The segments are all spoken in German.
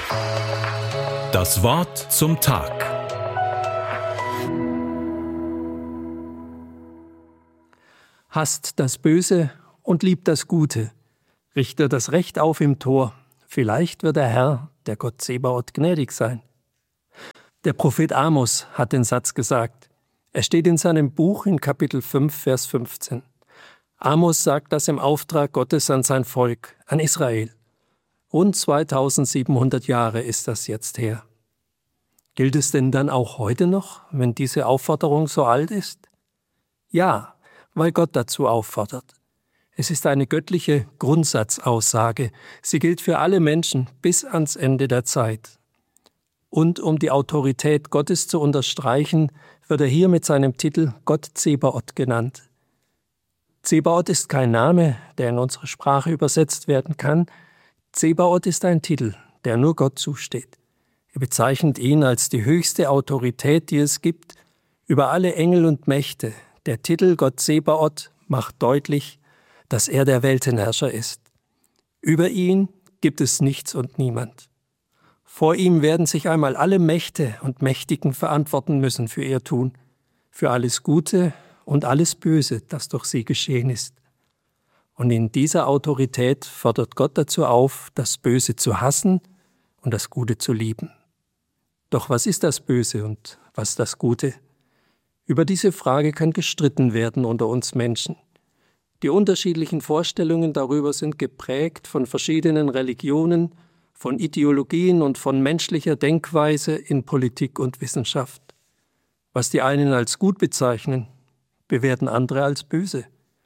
Das Wort zum Tag. Hasst das Böse und liebt das Gute. Richte das Recht auf im Tor. Vielleicht wird der Herr, der Gott Zebaoth, gnädig sein. Der Prophet Amos hat den Satz gesagt. Er steht in seinem Buch in Kapitel 5, Vers 15. Amos sagt das im Auftrag Gottes an sein Volk, an Israel. Rund 2700 Jahre ist das jetzt her. Gilt es denn dann auch heute noch, wenn diese Aufforderung so alt ist? Ja, weil Gott dazu auffordert. Es ist eine göttliche Grundsatzaussage. Sie gilt für alle Menschen bis ans Ende der Zeit. Und um die Autorität Gottes zu unterstreichen, wird er hier mit seinem Titel Gott Zebaoth genannt. Zebaoth ist kein Name, der in unsere Sprache übersetzt werden kann. Zebaoth ist ein Titel, der nur Gott zusteht. Er bezeichnet ihn als die höchste Autorität, die es gibt, über alle Engel und Mächte. Der Titel Gott Zebaoth macht deutlich, dass er der Weltenherrscher ist. Über ihn gibt es nichts und niemand. Vor ihm werden sich einmal alle Mächte und Mächtigen verantworten müssen für ihr Tun, für alles Gute und alles Böse, das durch sie geschehen ist. Und in dieser Autorität fordert Gott dazu auf, das Böse zu hassen und das Gute zu lieben. Doch was ist das Böse und was das Gute? Über diese Frage kann gestritten werden unter uns Menschen. Die unterschiedlichen Vorstellungen darüber sind geprägt von verschiedenen Religionen, von Ideologien und von menschlicher Denkweise in Politik und Wissenschaft. Was die einen als gut bezeichnen, bewerten andere als böse.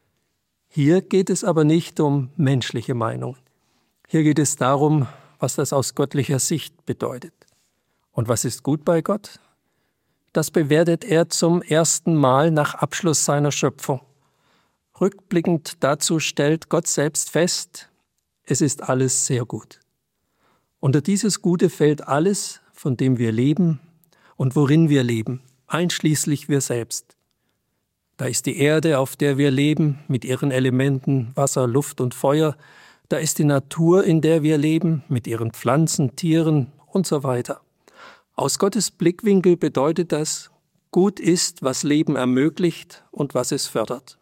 Hier geht es aber nicht um menschliche Meinungen. Hier geht es darum, was das aus göttlicher Sicht bedeutet. Und was ist gut bei Gott? Das bewertet er zum ersten Mal nach Abschluss seiner Schöpfung. Rückblickend dazu stellt Gott selbst fest, es ist alles sehr gut. Unter dieses Gute fällt alles, von dem wir leben und worin wir leben, einschließlich wir selbst. Da ist die Erde, auf der wir leben, mit ihren Elementen Wasser, Luft und Feuer. Da ist die Natur, in der wir leben, mit ihren Pflanzen, Tieren und so weiter. Aus Gottes Blickwinkel bedeutet das, gut ist, was Leben ermöglicht und was es fördert.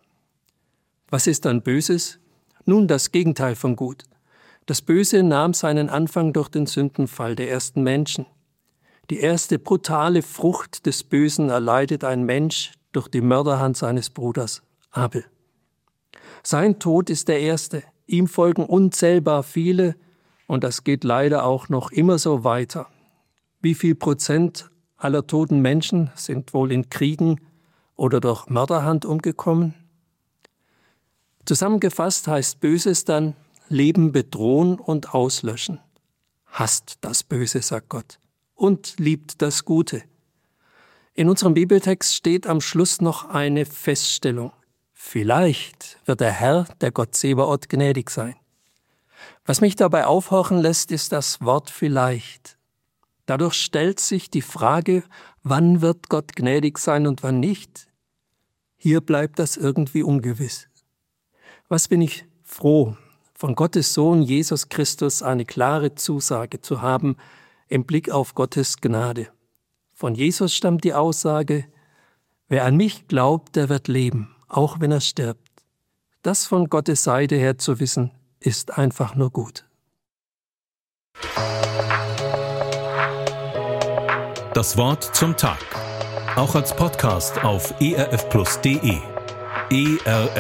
Was ist dann Böses? Nun das Gegenteil von gut. Das Böse nahm seinen Anfang durch den Sündenfall der ersten Menschen. Die erste brutale Frucht des Bösen erleidet ein Mensch durch die Mörderhand seines Bruders Abel. Sein Tod ist der erste, ihm folgen unzählbar viele und das geht leider auch noch immer so weiter. Wie viel Prozent aller toten Menschen sind wohl in Kriegen oder durch Mörderhand umgekommen? Zusammengefasst heißt Böses dann Leben bedrohen und auslöschen. Hasst das Böse, sagt Gott, und liebt das Gute. In unserem Bibeltext steht am Schluss noch eine Feststellung. Vielleicht wird der Herr, der Gott Zebaoth, gnädig sein. Was mich dabei aufhorchen lässt, ist das Wort vielleicht. Dadurch stellt sich die Frage, wann wird Gott gnädig sein und wann nicht? Hier bleibt das irgendwie ungewiss. Was bin ich froh, von Gottes Sohn Jesus Christus eine klare Zusage zu haben im Blick auf Gottes Gnade. Von Jesus stammt die Aussage, wer an mich glaubt, der wird leben, auch wenn er stirbt. Das von Gottes Seite her zu wissen, ist einfach nur gut. Das Wort zum Tag. Auch als Podcast auf erfplus.de. ERF